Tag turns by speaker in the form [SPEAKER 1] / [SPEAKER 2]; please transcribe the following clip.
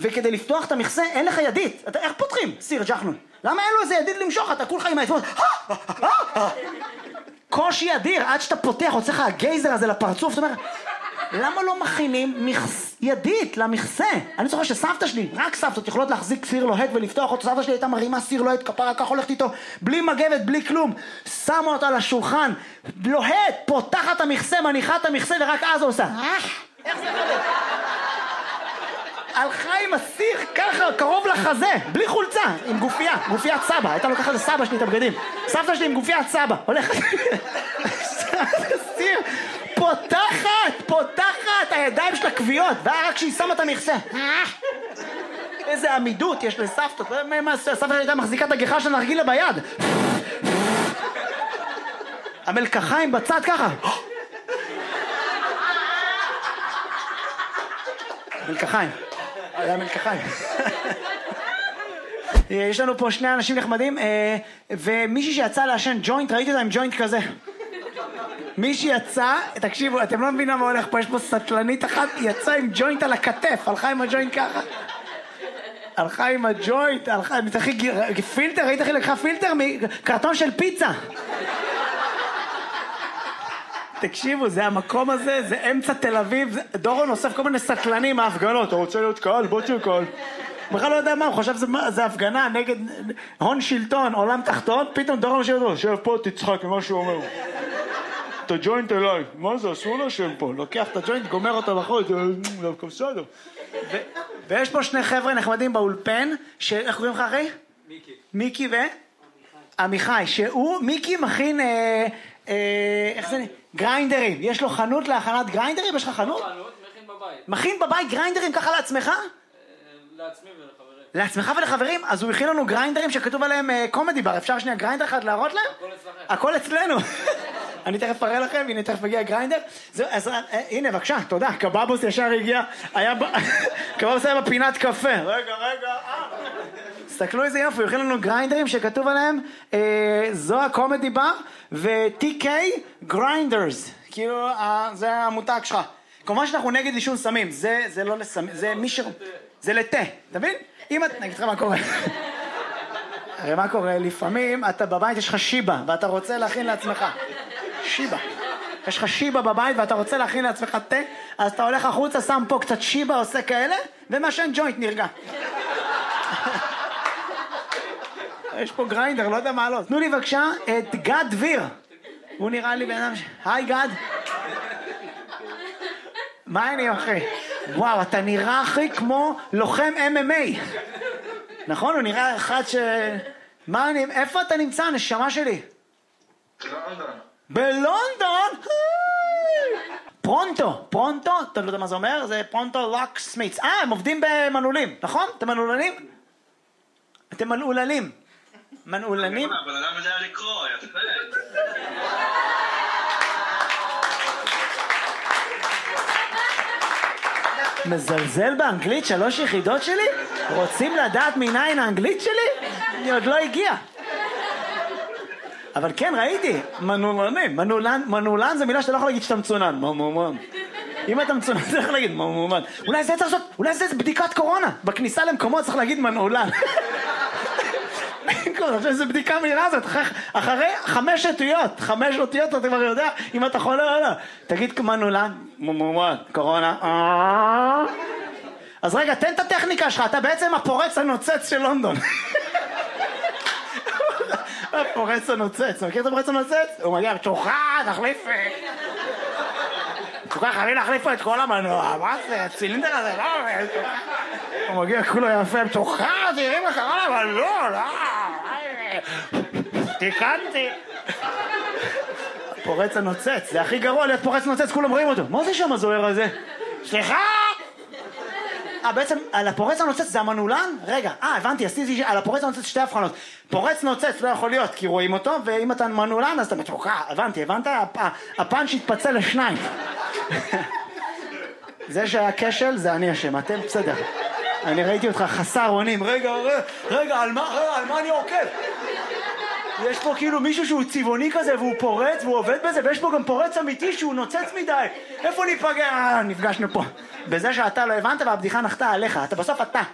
[SPEAKER 1] וכדי לפתוח את המכסה אין לך ידית. איך פותחים? סיר ג'חנון. למה אין לו איזה ידית למשוך? אתה כולך עם האצבעות. קושי אדיר, עד שאתה פותח, הוצא לך הגייזר הזה לפרצוף, זאת אומרת, למה לא מכינים ידית למכסה? אני זוכר שסבתא שלי, רק סבתות יכולות להחזיק סיר לוהט ולפתוח אותו, סבתא שלי הייתה מרימה סיר לוהט, כפרה כך הולכת איתו, בלי מגבת, בלי כלום, שמה אותו על השולחן, לוהט, פותחת המכסה, מניחה את המכסה, ורק אז הוא עושה, איך זה חלק? הלכה עם הסיר ככה, קרוב לחזה, בלי חולצה, עם גופיית סבא, הייתה לוקחת לסבא שלי את הבגדים, סבתא שלי עם גופיית סבא, הולכת, סיר, פותחת, הידיים שלה קביעות, רק כשהיא שמה את המכסה. איזה עמידות יש לסבתות, סבתא שלי הייתה מחזיקה את הגיחה של נרגילה ביד. המלקחיים בצד ככה. מלקחיים. היה מלקחיים. יש לנו פה שני אנשים נחמדים, ומישהי שיצא לעשן ג'וינט, ראיתי אותה עם ג'וינט כזה. מישהי יצא, תקשיבו, אתם לא מבינים מה הולך פה, יש פה סטלנית אחת, יצא עם ג'וינט על הכתף, הלכה עם הג'וינט ככה. הלכה עם הג'וינט, פילטר, ראית איך היא לקחה פילטר מקרטון של פיצה. תקשיבו, זה המקום הזה, זה אמצע תל אביב, דורון אוסף כל מיני סטלנים מההפגנות, אתה רוצה להיות קהל? בוא תהיה קהל. בכלל לא יודע מה, הוא חושב שזה הפגנה נגד הון שלטון, עולם תחתון, פתאום דורון משאיר אותו, שב פה תצחק ממה שהוא אומר. את הג'וינט אליי, מה זה, אסור לשם פה, לוקח את הג'וינט, גומר אותו בחוץ, זה בסדר. ויש פה שני חבר'ה נחמדים באולפן, איך קוראים לך אחי? מיקי ו? עמיחי, שהוא, מיקי מכין, איך זה, גריינדרים, יש לו חנות להכנת גריינדרים, יש לך חנות?
[SPEAKER 2] מכין בבית.
[SPEAKER 1] מכין בבית גריינדרים ככה לעצמך?
[SPEAKER 2] לעצמי ולחברים.
[SPEAKER 1] לעצמך ולחברים? אז הוא הכין לנו גריינדרים שכתוב עליהם קומדי בר, אפשר שנייה גריינדר אחד להראות להם?
[SPEAKER 2] הכל אצלכם.
[SPEAKER 1] הכל אצלנו. אני תכף אראה לכם, הנה תכף הגיע גריינדר. אז הנה בבקשה, תודה, קבבוס ישר הגיע, קבבוס היה בפינת קפה. רגע, תסתכלו איזה יופי, הוא הכין לנו גריינדרים שכתוב עליהם זו הקומדי בר ו-TK גריינדרס, כאילו זה המותג שלך. כמובן שאנחנו נגד עישון סמים, זה לא לסמים, זה מי זה לתה, אתה מבין? אם את, נגיד לך מה קורה. הרי מה קורה? לפעמים אתה בבית יש לך שיבה ואתה רוצה להכין לעצמך. שיבה. יש לך שיבה בבית ואתה רוצה להכין לעצמך תה, אז אתה הולך החוצה, שם פה קצת שיבה, עושה כאלה, ומשן ג'וינט נרגע. יש פה גריינדר, לא יודע מה לא. תנו לי בבקשה את גד דביר. הוא נראה לי בן אדם היי גד. מה אני אחי? וואו, אתה נראה אחי כמו לוחם MMA. נכון? הוא נראה אחד איפה אתה נמצא, נשמה שלי?
[SPEAKER 3] בלונדון.
[SPEAKER 1] בלונדון? פרונטו, אתה לא יודע מה זה אומר? זה פרונטו לוק סמיץ. הם עובדים במנעולים, נכון? אתם מנעולנים? אתם מנעולנים. מנעולנים?
[SPEAKER 3] אבל אדם יודע לקרוא, יפה.
[SPEAKER 1] מזלזל באנגלית 3 יחידות שלי? רוצים לדעת מניין האנגלית שלי? אני עוד לא הגיע. אבל כן, ראיתי, מנעולנים. מנעולן זה מילה שאתה לא יכול להגיד שאתה מצונן. מנעולן. אם אתה מצונן, אתה יכול להגיד מנעולן. אולי זה צריך לעשות, אולי זה בדיקת קורונה. בכניסה למקומות צריך להגיד מנעולן. זה בדיקה מהירה הזאת, אחרי 5 אותיות אתה כבר יודע אם אתה חולה או לא. תגיד מנעולן, קורונה. אז רגע, תן את הטכניקה שלך, אתה בעצם הפורץ הנוצץ של לונדון. הפורץ הנוצץ, מכיר את הפורץ הנוצץ? הוא מגיע, תוכה, תחליף. תוכה, חייבים להחליף פה את כל המנוע, מה זה, הצילינדר הזה, לא. הוא מגיע, כולו יפה, תוכה, תראי מה קרה לה, אבל לא. תיקנתי. הפורץ הנוצץ, זה הכי גרוע להיות פורץ נוצץ, כולם רואים אותו. מה זה שם הזוהר הזה? סליחה! בעצם על הפורץ הנוצץ זה המנעולן? רגע, הבנתי, עשיתי על הפורץ הנוצץ 2 הבחנות. פורץ נוצץ לא יכול להיות כי רואים אותו, ואם אתה מנעולן אז אתה מתוקע, הבנת? הפאנץ' התפצל ל2. זה שהיה כשל זה אני אשם, אתם בסדר. אני ראיתי אותך חסר אונים, רגע, על מה אני עוקב? יש פה כאילו מישהו שהוא צבעוני כזה והוא פורץ והוא עובד בזה, ויש פה גם פורץ אמיתי שהוא נוצץ מדי. איפה ניפגע? נפגשנו פה. בזה שאתה לא הבנת והבדיחה נחתה עליך, בסוף אתה.